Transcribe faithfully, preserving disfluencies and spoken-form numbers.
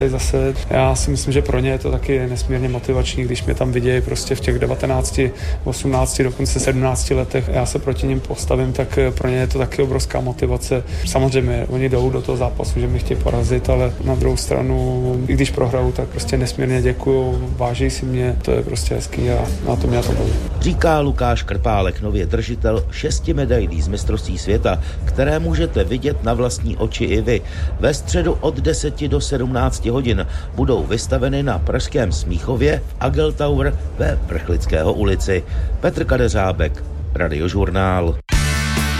Zase já si myslím, že pro ně je to taky nesmírně motivační, když mě tam vidějí prostě v těch devatenácti, osmnácti, dokonce sedmnácti letech a já se proti nim postavím, tak pro ně je to taky obrovská motivace. Samozřejmě oni jdou do toho zápasu, že mě chtějí porazit, ale na druhou stranu, i když prohraju, tak prostě nesmírně děkuju, váží si mě, to je prostě hezký a na to mě to baví. Říká Lukáš Krpálek, nově držitel šesti medailí z mistrovství světa, které můžete vidět na vlastní oči i vy. Ve středu od deseti do sedmnácti hodin budou vystaveny na pražském Smíchově v Ageltower ve Vrchlického ulici. Petr Kadeřábek, Radiožurnál.